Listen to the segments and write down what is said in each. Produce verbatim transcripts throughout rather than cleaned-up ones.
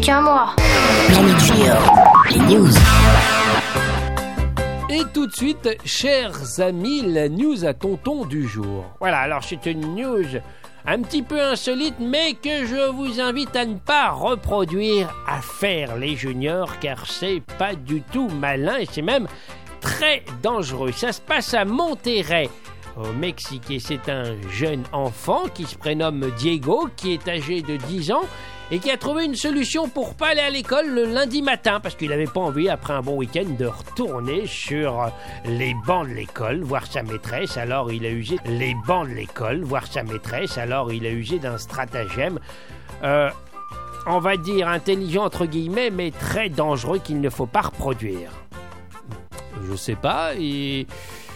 Tiens-moi. Planète Junior, les news. Et tout de suite, chers amis, la news à tonton du jour. Voilà, alors c'est une news un petit peu insolite, mais que je vous invite à ne pas reproduire à faire les juniors, car c'est pas du tout malin et c'est même très dangereux. Ça se passe à Monterrey, au Mexique, et c'est un jeune enfant qui se prénomme Diego, qui est âgé de dix ans et qui a trouvé une solution pour pas aller à l'école le lundi matin, parce qu'il n'avait pas envie, après un bon week-end, de retourner sur les bancs de l'école, voir sa maîtresse. Alors il a usé les bancs de l'école, voir sa maîtresse. Alors il a usé d'un stratagème, euh, on va dire intelligent entre guillemets, mais très dangereux, qu'il ne faut pas reproduire. Je sais pas, et...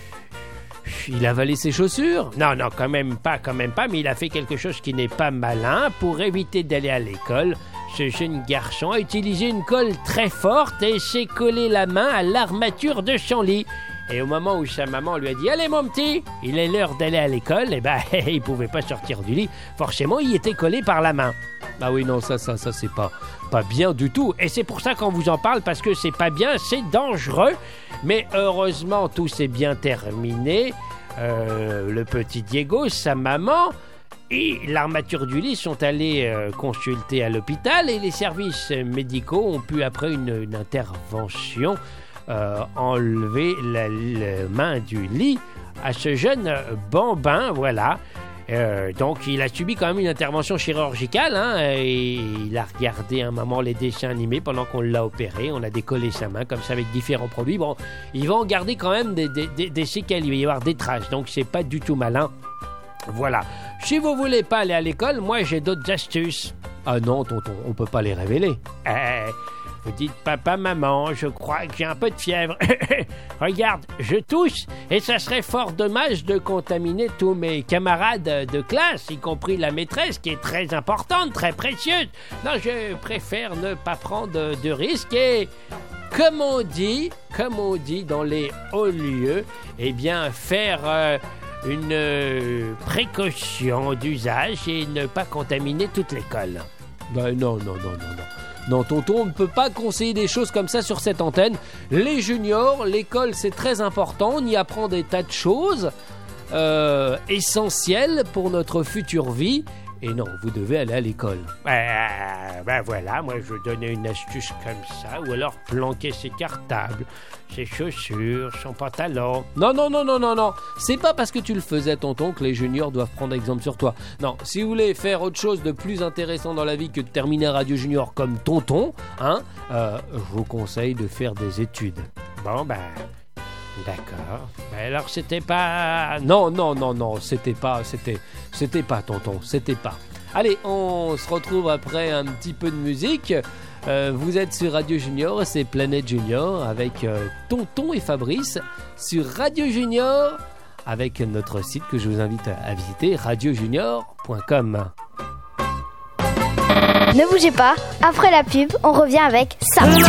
il a avalé ses chaussures? Non, non, quand même pas, quand même pas, mais il a fait quelque chose qui n'est pas malin. Pour éviter d'aller à l'école, ce jeune garçon a utilisé une colle très forte et s'est collé la main à l'armature de son lit. Et au moment où sa maman lui a dit « Allez mon petit, il est l'heure d'aller à l'école », eh ben, il pouvait pas sortir du lit. Forcément, il était collé par la main. Ah oui, non, ça, ça, ça, c'est pas, pas bien du tout. Et c'est pour ça qu'on vous en parle, parce que c'est pas bien, c'est dangereux. Mais heureusement, tout s'est bien terminé. Euh, le petit Diego, sa maman et l'armature du lit sont allés euh, consulter à l'hôpital, et les services médicaux ont pu, après une, une intervention, euh, enlever la, la main du lit à ce jeune bambin, voilà. Euh, donc il a subi quand même une intervention chirurgicale, hein, et il a regardé un moment les dessins animés pendant qu'on l'a opéré. On a décollé sa main comme ça avec différents produits. Bon, ils vont garder quand même des, des, des, des séquelles, il va y avoir des traces, donc c'est pas du tout malin. Voilà. Si vous voulez pas aller à l'école, moi j'ai d'autres astuces. Ah non, tonton, on peut pas les révéler. Euh, Vous dites, papa, maman, je crois que j'ai un peu de fièvre. Regarde, je tousse, et ça serait fort dommage de contaminer tous mes camarades de classe, y compris la maîtresse, qui est très importante, très précieuse. Non, je préfère ne pas prendre de, de risques, et comme on dit, comme on dit dans les hauts lieux, eh bien, faire euh, une euh, précaution d'usage et ne pas contaminer toute l'école. Ben non, non, non, non, non. Non, tonton, on ne peut pas conseiller des choses comme ça sur cette antenne. Les juniors, l'école, c'est très important. On y apprend des tas de choses euh, essentielles pour notre future vie. Et non, vous devez aller à l'école. Ben, ben voilà, moi je donnais une astuce comme ça. Ou alors planquer ses cartables, ses chaussures, son pantalon. Non, non, non, non, non, non. C'est pas parce que tu le faisais, tonton, que les juniors doivent prendre exemple sur toi. Non, si vous voulez faire autre chose de plus intéressant dans la vie que de terminer Radio Junior comme tonton, hein, euh, je vous conseille de faire des études. Bon, ben... D'accord. Mais alors c'était pas... Non, non, non, non, c'était pas... C'était, c'était pas, tonton, c'était pas. Allez, on se retrouve après un petit peu de musique. Euh, vous êtes sur Radio Junior, c'est Planète Junior avec euh, Tonton et Fabrice sur Radio Junior, avec notre site que je vous invite à, à visiter, radio junior point com. Ne bougez pas, après la pub, on revient avec ça.